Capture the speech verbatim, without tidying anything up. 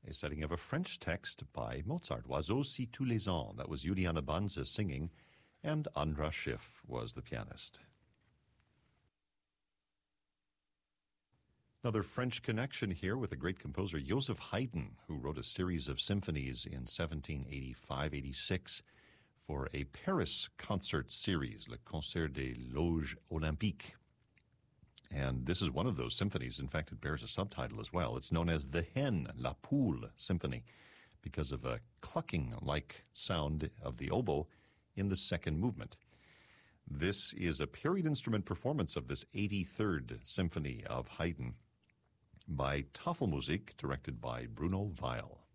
a setting of a French text by Mozart, Oiseaux si tous les ans. That was Juliana Banza singing, and Andras Schiff was the pianist. Another French connection here with the great composer Joseph Haydn, who wrote a series of symphonies in seventeen eighty-five eighty-six for a Paris concert series, Le Concert des Loges Olympiques. And this is one of those symphonies. In fact, it bears a subtitle as well. It's known as the Hen, La Poule Symphony, because of a clucking-like sound of the oboe in the second movement. This is a period instrument performance of this eighty-third Symphony of Haydn by Tafelmusik, directed by Bruno Weil.